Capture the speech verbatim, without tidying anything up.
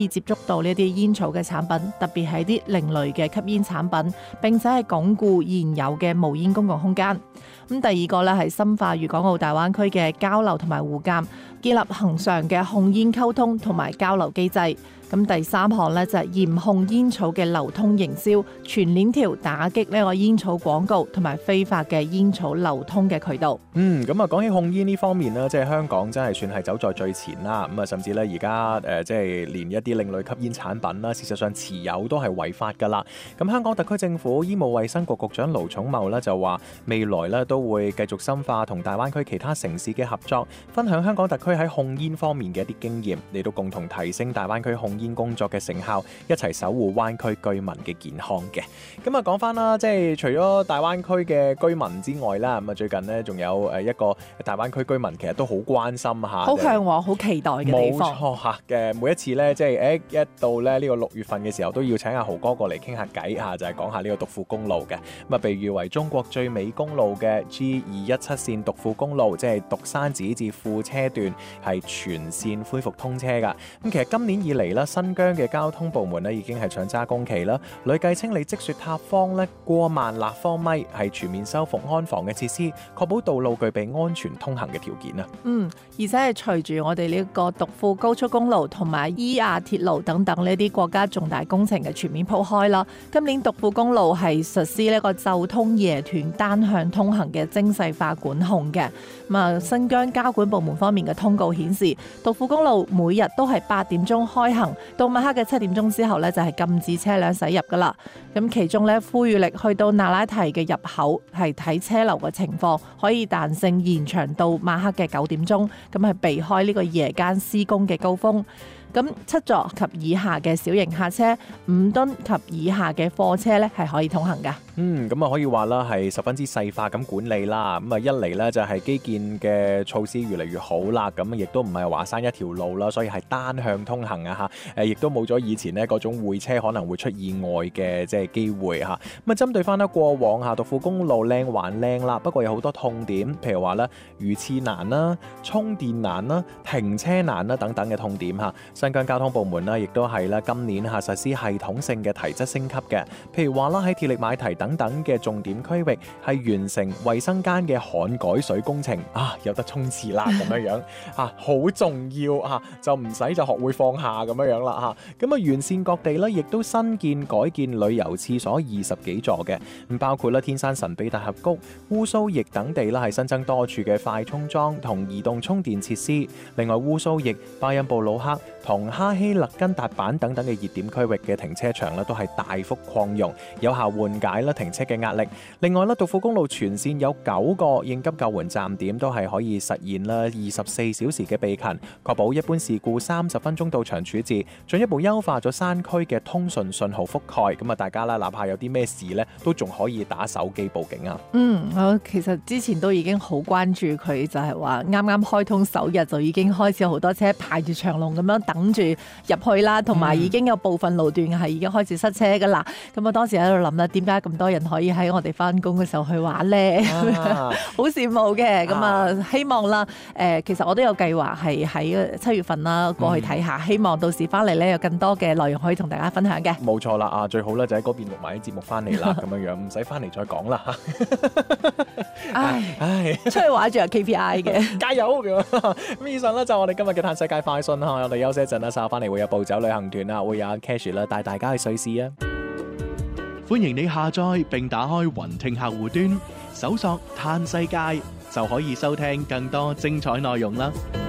以接觸到呢啲煙草嘅產品，特別係啲另類嘅吸煙產品，並且係鞏固現有嘅無煙公共空間。咁第二個咧係深化粵港澳大灣區嘅交流同埋互鑑，建立恆常嘅控煙溝通同埋交流機制。咁第三項咧就係嚴控煙草嘅流通營銷，全鏈條打擊呢個煙草廣告同埋非法嘅煙草流通嘅渠道。 嗯，咁啊講起控煙呢方面呢，即係香港真係算係走在最前啦。咁啊，甚至咧而家誒即係連一啲另類吸煙產品啦，事實上持有都係違法㗎啦。咁香港特區政府醫務衛生局局長盧寵茂咧就話，未來咧都會繼續深化同大灣區其他城市嘅合作，分享香港特區喺控煙方面嘅一啲經驗，嚟到共同提升大灣區控煙工作嘅成效，一齊守護灣區居民嘅健康嘅。咁啊講翻啦，即係除咗大灣區嘅居民之外啦，咁啊最近呢，仲有誒一個大灣區居民其實都好關心下， 好向往、好期待嘅地方。 冇錯嚇嘅，每一次咧即係誒一到咧呢個六月份嘅時候，都要請阿豪哥過嚟傾下偈嚇，就係講下呢個獨富公路嘅。咁啊被譽為中國最美公路嘅 G 二一七線獨富公路，即係獨山寺至富車段係全線恢復通車㗎。咁其實今年以嚟咧，新疆嘅交通部門咧已經係搶揸工期啦，累計清理積雪塌方咧過萬立方米，係全面修復安防嘅設施，確保道路具備安全通行嘅條件啊。 嗯，而且係隨住我哋呢個獨富高速公路同埋伊亞鐵路等等呢啲國家重大工程嘅全面鋪開啦，今年獨富公路係實施呢個晝通夜斷單向通行嘅精細化管控嘅。咁啊，新疆交管部門方面嘅通告顯示，獨富公路每日都係八點鐘開行，到晚黑嘅七點鐘之後呢，就係禁止車輛駛入噶啦。咁其中呢，呼籲力去到那拉提嘅入口係睇車流嘅情況，可以彈性延長到晚黑嘅九點鐘，咁係避開呢個夜間施工嘅高峰。咁七座及以下嘅小型客車、五噸及以下嘅貨車咧係可以通行㗎。 嗯，咁啊可以話啦，係十分之細化咁管理啦。咁啊一嚟咧就係基建嘅措施越嚟越好啦，咁亦都唔係華山一條路啦，所以係單向通行啊嚇。誒，亦都冇咗以前呢嗰種會車可能會出意外嘅即係機會嚇。咁啊針對翻咧過往嚇獨富公路靚還靚啦，不過有好多痛點，譬如話咧魚翅難啦、充電難啦、停車難啦等等嘅痛點嚇。新疆交通部門咧，亦都係咧今年嚇實施系統性嘅提質升級嘅，譬如話啦喺鐵力馬蹄等等嘅重點區域係完成衛生間嘅旱改水工程啊，有得沖廁啦咁樣樣啊，好重要啊，就唔使就學會放下咁樣樣啦嚇。咁啊完善各地咧，亦都新建改建旅遊廁所二十幾座嘅，咁包括咧天山神秘大峽谷、烏蘇翼等地啦，係新增多處嘅快充樁同移動充電設施。另外烏蘇翼、巴音布魯克同哈希勒根達版等等嘅熱點區域嘅停車場咧，都係大幅擴容，有效緩解啦停車嘅壓力。另外咧，獨富公路全線有九個應急救援站點，都係可以實現啦二十四小時嘅備勤，確保一般事故三十分鐘到場處置，進一步優化咗山區嘅通訊信號覆蓋。咁啊，大家啦，哪怕有啲咩事咧，都仲可以打手機報警啊。 嗯，我其實之前都已經好關注佢，就係話啱啱開通首日就已經開始有好多車排住長龍咁樣等住入去啦，同埋已經有部分路段係已經開始塞車噶啦。咁我當時喺度諗啦，點解咁多人可以喺我哋翻工嘅時候去玩呢？啊、好羨慕嘅。咁啊，希望啦，誒、呃，其實我都有計劃係喺七月份啦過去睇下，嗯、希望到時翻嚟咧有更多嘅內容可以同大家分享嘅。冇錯啦，啊，最好咧就喺嗰邊錄埋啲節目翻嚟啦，咁樣樣唔使翻嚟再講啦。 唉唉，出去玩仲有 K P I 嘅， 加油咁。咁以上咧就我哋今日嘅嘆世界快訊啦，我哋休息一陣啦，稍後翻嚟會有步走旅行團啦，會有 Cash 啦帶大家去瑞士啊。 歡迎你下載並打開雲聽客戶端，搜索嘆世界就可以收聽更多精彩內容啦。